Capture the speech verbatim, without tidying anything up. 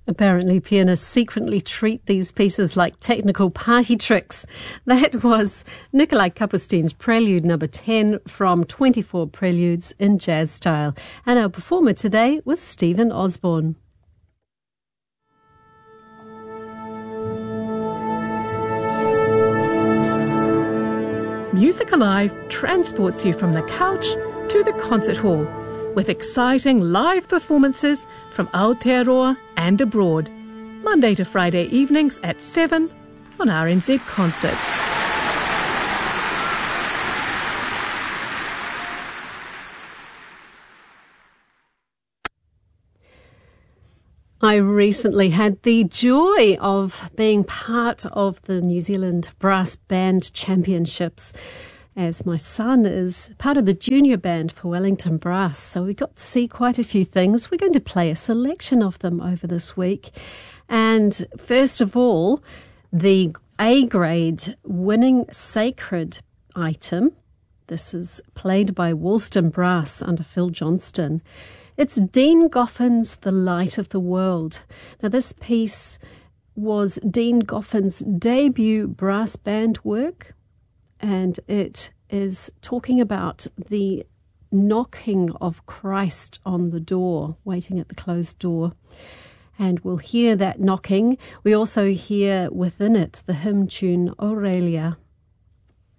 Apparently, pianists secretly treat these pieces like technical party tricks. That was Nikolai Kapustein's Prelude number ten from twenty-four Preludes in Jazz Style. And our performer today was Stephen Osborne. Music Alive transports you from the couch to the concert hall with exciting live performances from Aotearoa and abroad, Monday to Friday evenings at seven on R N Z Concert. I recently had the joy of being part of the New Zealand Brass Band Championships, as my son is part of the junior band for Wellington Brass. So we got to see quite a few things. We're going to play a selection of them over this week. And first of all, the A-grade winning sacred item. This is played by Woolston Brass under Phil Johnston. It's Dean Goffin's The Light of the World. Now, this piece was Dean Goffin's debut brass band work, and it is talking about the knocking of Christ on the door, waiting at the closed door. And we'll hear that knocking. We also hear within it the hymn tune Aurelia.